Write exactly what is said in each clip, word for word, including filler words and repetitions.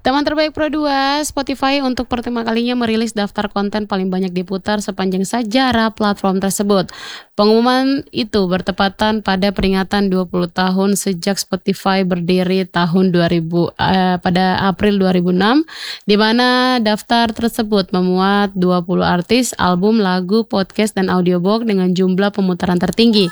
Teman terbaik Pro dua, Spotify untuk pertama kalinya merilis daftar konten paling banyak diputar sepanjang sejarah platform tersebut. Pengumuman itu bertepatan pada peringatan dua puluh tahun sejak Spotify berdiri tahun dua ribu eh, pada April dua ribu enam, di mana daftar tersebut memuat dua puluh artis, album, lagu, podcast, dan audiobook dengan jumlah pemutaran tertinggi.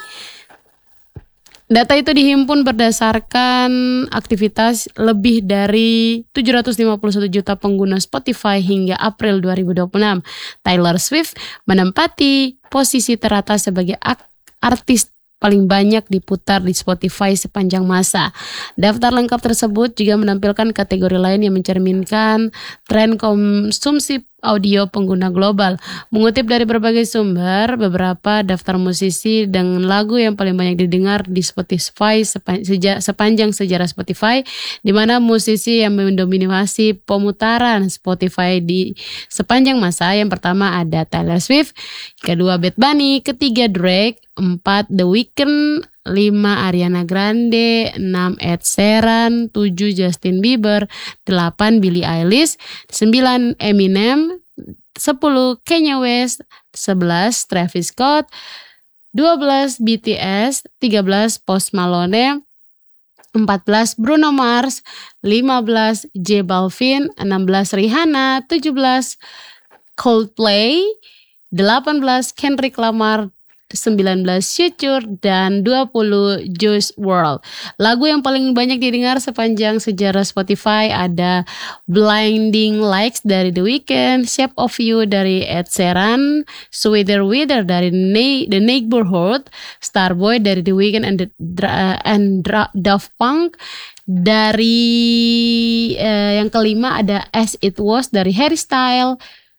Data itu dihimpun berdasarkan aktivitas lebih dari tujuh ratus lima puluh satu juta pengguna Spotify hingga April dua ribu dua puluh enam. Taylor Swift menempati posisi teratas sebagai artis paling banyak diputar di Spotify sepanjang masa. Daftar lengkap tersebut juga menampilkan kategori lain yang mencerminkan tren konsumsi audio pengguna global. Mengutip dari berbagai sumber, beberapa daftar musisi dengan lagu yang paling banyak didengar di Spotify sepanjang sejarah Spotify, di mana musisi yang mendominasi pemutaran Spotify di sepanjang masa. Yang pertama ada Taylor Swift, kedua Bad Bunny, ketiga Drake, empat The Weeknd, lima Ariana Grande, enam Ed Sheeran, tujuh Justin Bieber, delapan Billie Eilish, sembilan Eminem, sepuluh Kanye West, sebelas Travis Scott, dua belas B T S, tiga belas Post Malone, empat belas Bruno Mars, lima belas J Balvin, enam belas Rihanna, tujuh belas Coldplay, delapan belas Kendrick Lamar, sembilan belas Future, dan dua puluh Juice world. Lagu yang paling banyak didengar sepanjang sejarah Spotify ada Blinding Lights dari The Weeknd, Shape of You dari Ed Sheeran, Sweeter Weather dari The Neighborhood, Starboy dari The Weeknd and, the, uh, and Daft Punk. Dari uh, yang kelima ada As It Was dari Harry Styles.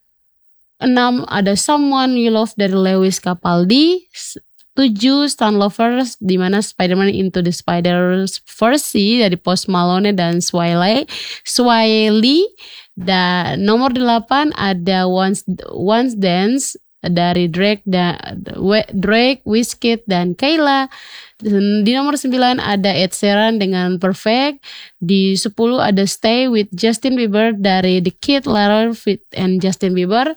enam ada Someone You Love dari Lewis Capaldi. tujuh Stun Lovers di mana Spider-Man Into the Spider-Verse dari Post Malone dan Swiley. Swiley. Dan nomor delapan ada Once Once Dance dari Drake dan Drake, Wizkid, dan Kayla. Di nomor sembilan ada Ed Sheeran dengan Perfect. Di sepuluh ada Stay with Justin Bieber dari The Kid Laroi and Justin Bieber.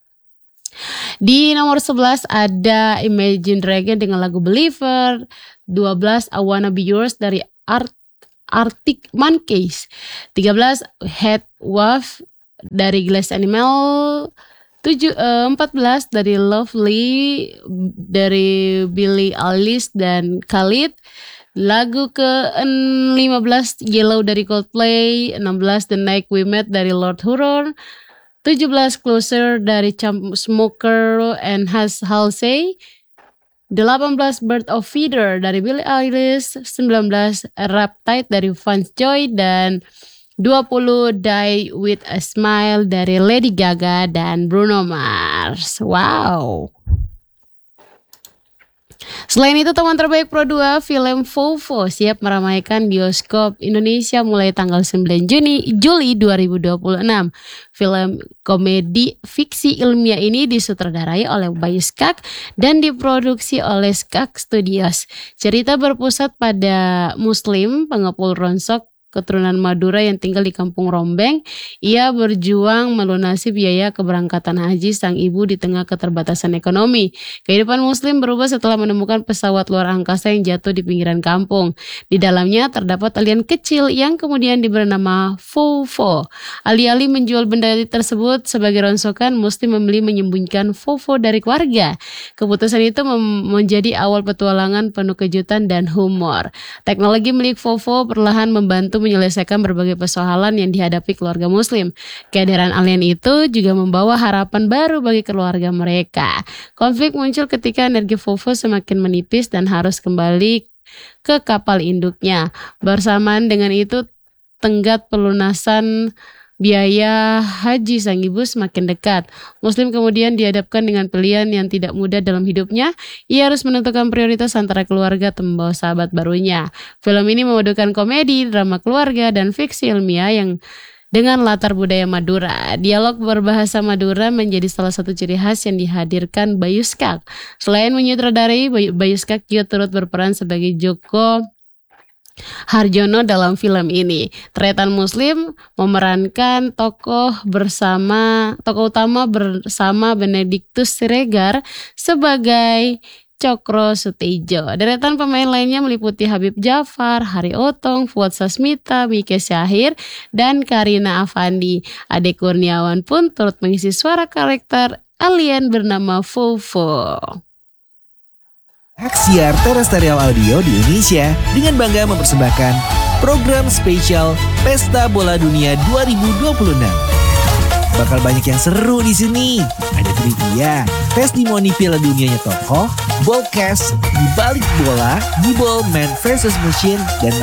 Di nomor sebelas ada Imagine Dragon dengan lagu Believer. dua belas I Wanna Be Yours dari Art Arctic Monkeys. tiga belas Head Wave dari Glass Animal. tujuh, eh, empat belas dari Lovely dari Billie Eilish dan Khalid. Lagu ke lima belas Yellow dari Coldplay. enam belas The Night We Met dari Lord Huron. tujuh belas Closer dari Chainsmokers and Halsey. delapan belas Bird of Feather dari Billie Eilish. sembilan belas Riptide dari Vance Joy. Dan dua puluh Die With A Smile dari Lady Gaga dan Bruno Mars. Wow. Selain itu, teman terbaik Pro dua, film Fofo siap meramaikan bioskop Indonesia mulai tanggal sembilan Juli dua ribu dua puluh enam. Film komedi fiksi ilmiah ini disutradarai oleh Bayu Skak dan diproduksi oleh Skak Studios. Cerita berpusat pada Muslim pengepul ronsok keturunan Madura yang tinggal di Kampung Rombeng. Ia berjuang melunasi biaya keberangkatan haji sang ibu di tengah keterbatasan ekonomi. Kehidupan Muslim berubah setelah menemukan pesawat luar angkasa yang jatuh di pinggiran kampung. Di dalamnya terdapat alien kecil yang kemudian diberi nama Fofo. Alih-alih menjual benda tersebut sebagai rongsokan, Muslim memilih menyembunyikan Fofo dari keluarga. Keputusan itu mem- menjadi awal petualangan penuh kejutan dan humor. Teknologi milik Fofo perlahan membantu menyelesaikan berbagai persoalan yang dihadapi keluarga Muslim. Kehadiran alien itu juga membawa harapan baru bagi keluarga mereka. Konflik muncul ketika energi Fofo semakin menipis dan harus kembali ke kapal induknya. Bersamaan dengan itu, tenggat pelunasan biaya haji sang ibu semakin dekat. Muslim kemudian dihadapkan dengan pilihan yang tidak mudah dalam hidupnya. Ia harus menentukan prioritas antara keluarga atau membawa sahabat barunya. Film ini memadukan komedi, drama keluarga, dan fiksi ilmiah yang dengan latar budaya Madura. Dialog berbahasa Madura menjadi salah satu ciri khas yang dihadirkan Bayu Skak. Selain menyutradarai, Bayu Skak juga turut berperan sebagai Joko Harjono dalam film ini. Tretan Muslim memerankan tokoh bersama tokoh utama bersama Benedictus Siregar sebagai Cokro Sutejo. Deretan pemain lainnya meliputi Habib Jafar, Hari Otong, Fuad Sasmita, Mike Syahir, dan Karina Afandi. Ade Kurniawan pun turut mengisi suara karakter alien bernama Fofo. Hak siar Terrestrial Audio di Indonesia dengan bangga mempersembahkan program spesial Pesta Bola Dunia dua ribu dua puluh enam. Bakal banyak yang seru di sini. Ada trivia, testimoni Piala Dunianya tokoh, ballcast, di balik bola, di ball man versus machine, dan